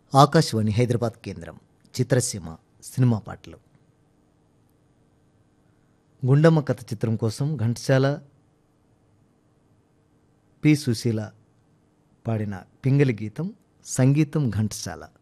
ఆకాశవాణి హైదరాబాద్ కేంద్రం చిత్రసీమ సినిమా పాటలు. గుండమ్మ కథ చిత్రం కోసం ఘంటసాల పి. సుశీల పాడిన పింగళి గీతం, సంగీతం ఘంటసాల.